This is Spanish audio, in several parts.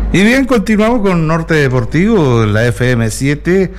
Y bien, continuamos con Norte Deportivo, la FM 7,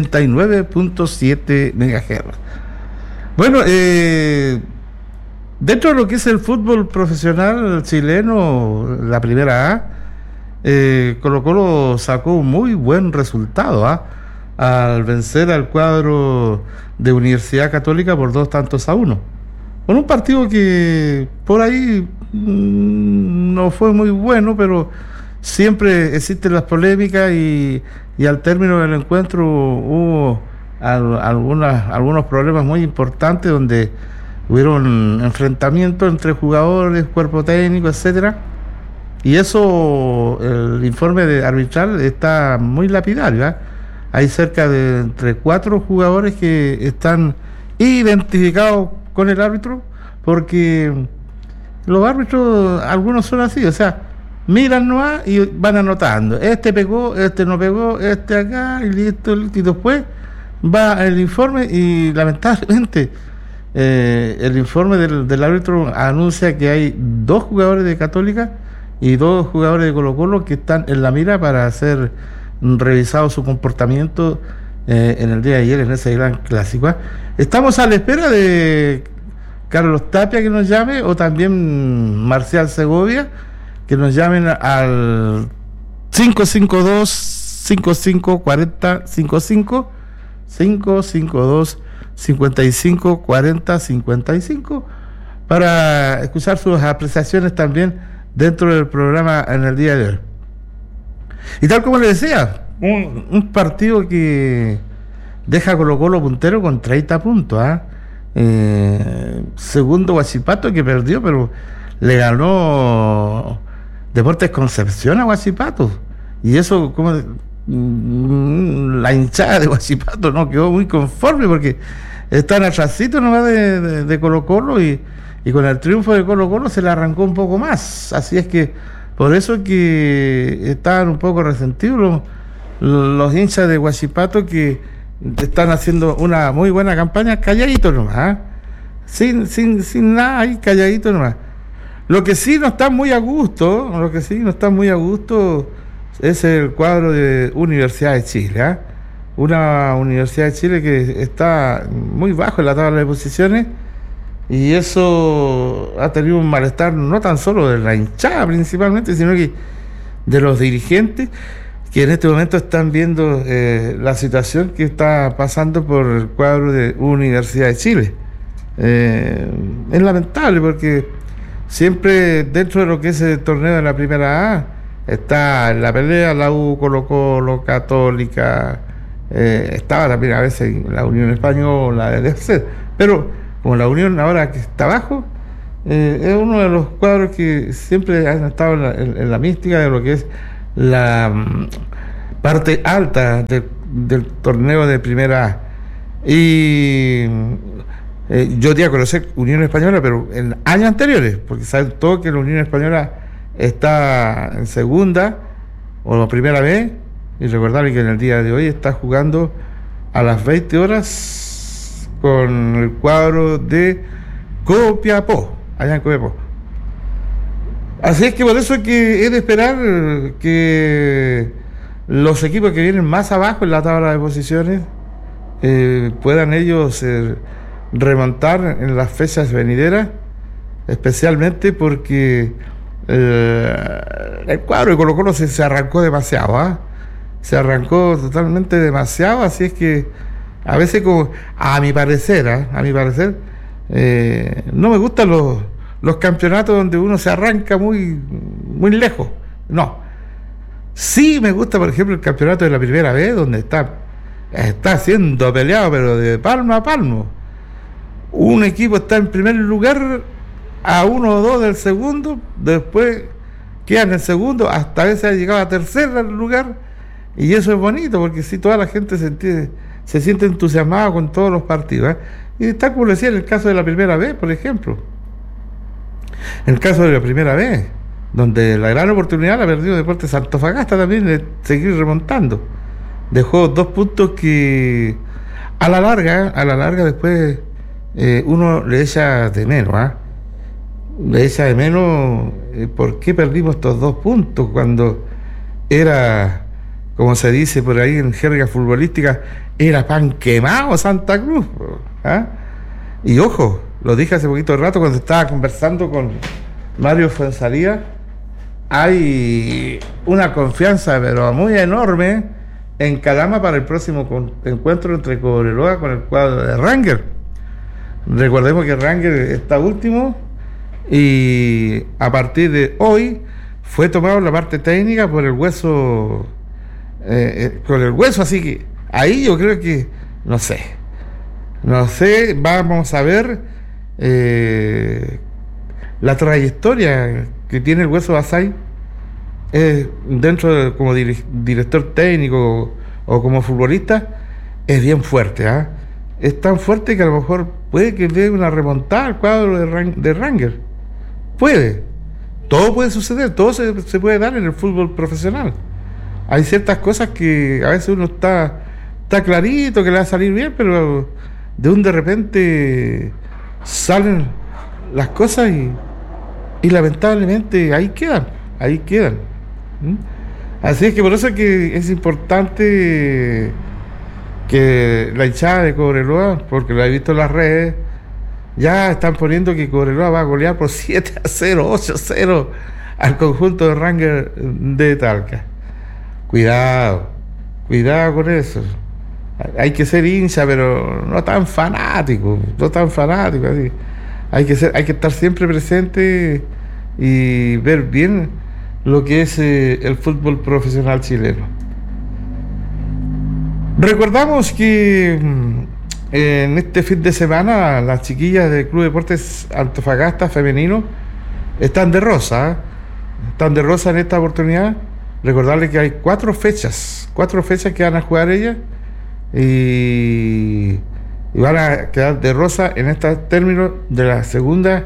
89.7 MHz. Bueno, dentro de lo que es el fútbol profesional chileno, la primera A, Colo-Colo sacó un muy buen resultado al vencer al cuadro de Universidad Católica por 2-1. Con un partido que por ahí no fue muy bueno, pero siempre existen las polémicas y al término del encuentro hubo algunos problemas muy importantes donde hubieron enfrentamientos entre jugadores, cuerpo técnico, etcétera. Y eso, el informe de arbitral está muy lapidario, ¿eh? Hay cerca de entre 4 jugadores que están identificados con el árbitro, porque los árbitros, algunos son así, o sea, miran nomás y van anotando, este pegó, este no pegó, este acá, y listo, y después va el informe y lamentablemente el informe del árbitro anuncia que hay 2 jugadores de Católica y 2 jugadores de Colo-Colo que están en la mira para hacer revisado su comportamiento en el día de ayer en ese gran clásico. Estamos a la espera de Carlos Tapia que nos llame, o también Marcial Segovia, que nos llamen al 552-5540-55, 552-5540-55, para escuchar sus apreciaciones también dentro del programa en el día de hoy. Y tal como le decía, un partido que deja a Colo-Colo puntero con 30 puntos, segundo Huachipato, que perdió, pero le ganó Deportes Concepción a Huachipato, y eso, como la hinchada de Huachipato no quedó muy conforme, porque están atrasito nomás de Colo-Colo, y con el triunfo de Colo-Colo se le arrancó un poco más. Así es que por eso que estaban un poco resentidos los hinchas de Huachipato, que están haciendo una muy buena campaña, calladito nomás, sin nada ahí, calladito nomás. Lo que sí no está muy a gusto, es el cuadro de Universidad de Chile, una Universidad de Chile que está muy bajo en la tabla de posiciones, y eso ha tenido un malestar no tan solo de la hinchada principalmente, sino que de los dirigentes, que en este momento están viendo la situación que está pasando por el cuadro de Universidad de Chile. Es lamentable, porque siempre dentro de lo que es el torneo de la primera A está en la pelea la U, Colo-Colo, Católica, estaba también a veces la Unión Española, etc. Pero como la Unión ahora que está abajo, es uno de los cuadros que siempre han estado en la mística de lo que es la parte alta del torneo de primera A. Y yo di a conocer Unión Española, pero en años anteriores, porque saben todo que la Unión Española está en segunda o primera vez, y recordar que en el día de hoy está jugando a las 20 horas con el cuadro de Copiapó, allá en Copiapó. Así es que por eso es que es de esperar que los equipos que vienen más abajo en la tabla de posiciones puedan ellos remontar en las fechas venideras, especialmente porque el cuadro de Colo-Colo se arrancó demasiado, se arrancó totalmente demasiado. Así es que a veces, como a mi parecer, no me gustan los campeonatos donde uno se arranca muy lejos. No. Sí me gusta, por ejemplo, el campeonato de la primera vez, donde está siendo peleado, pero de palmo a palmo. Un equipo está en primer lugar a 1 o 2 del segundo, después queda en el segundo, hasta a veces ha llegado a tercer lugar, y eso es bonito, porque si toda la gente se siente entusiasmada con todos los partidos, y está, como decía, en el caso de la primera vez, por ejemplo. En el caso de la primera vez, donde la gran oportunidad la perdió Deportes Antofagasta también de seguir remontando. Dejó 2 puntos que a la larga después uno le echa de menos, le echa de menos por qué perdimos estos 2 puntos cuando era, como se dice por ahí en jerga futbolística, era pan quemado Santa Cruz. ¿Ah? Y ojo, lo dije hace poquito rato cuando estaba conversando con Mario Fuenzalía, hay una confianza pero muy enorme en Calama para el próximo encuentro entre Cobreloa con el cuadro de Ranger. Recordemos que Ranger está último y a partir de hoy fue tomado la parte técnica por el hueso, con el hueso, así que ahí yo creo que, no sé, vamos a ver la trayectoria que tiene el hueso Basay dentro de, como director técnico o como futbolista, es bien fuerte, ¿ah? Es tan fuerte que a lo mejor puede que dé una remontada al cuadro de Ranger. Todo puede suceder, todo se puede dar en el fútbol profesional. Hay ciertas cosas que a veces uno está clarito que le va a salir bien, pero de repente salen las cosas y lamentablemente ahí quedan. ¿Mm? Así es que por eso es que es importante que la hinchada de Cobreloa, porque lo he visto en las redes, ya están poniendo que Cobreloa va a golear por 7-0, 8-0 al conjunto de Ranger de Talca. Cuidado con eso. Hay que ser hincha, pero no tan fanático, así. Hay que estar siempre presente y ver bien lo que es el fútbol profesional chileno. Recordamos que en este fin de semana las chiquillas del Club Deportes Antofagasta femenino están de rosa en esta oportunidad. Recordarles que hay 4 fechas que van a jugar ellas y van a quedar de rosa en este término de la segunda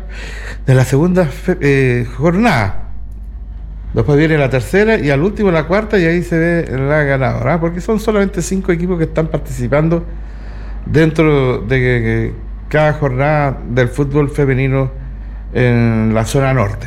jornada. Después viene la tercera y al último la cuarta, y ahí se ve la ganadora, porque son solamente 5 equipos que están participando dentro de cada jornada del fútbol femenino en la zona norte.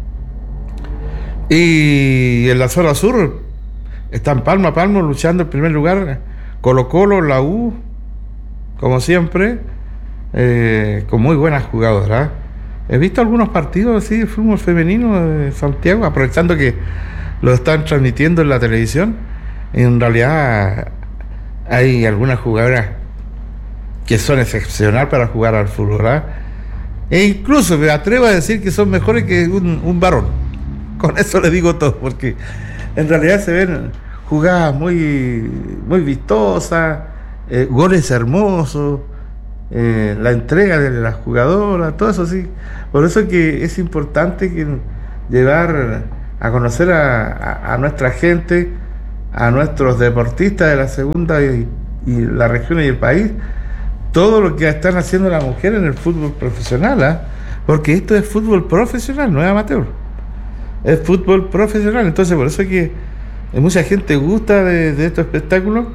Y en la zona sur están palmo a palmo luchando el primer lugar Colo-Colo, la U, como siempre, con muy buenas jugadoras. He visto algunos partidos así de fútbol femenino de Santiago, aprovechando que lo están transmitiendo en la televisión. En realidad hay algunas jugadoras que son excepcionales para jugar al fútbol, ¿verdad? E incluso me atrevo a decir que son mejores que un varón. Con eso le digo todo, porque en realidad se ven jugadas muy vistosas, goles hermosos, la entrega de las jugadoras, todo eso sí. Por eso es que es importante llevar a conocer a nuestra gente, a nuestros deportistas de la segunda y la región y el país, todo lo que están haciendo las mujeres en el fútbol profesional, ¿eh? Porque esto es fútbol profesional, no es amateur, es fútbol profesional. Entonces por eso es que mucha gente gusta de estos espectáculos,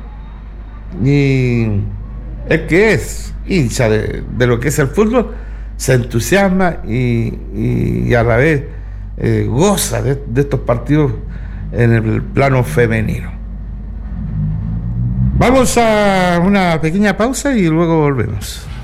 y es que es hincha de lo que es el fútbol, se entusiasma y a la vez goza de estos partidos en el plano femenino. Vamos a una pequeña pausa y luego volvemos.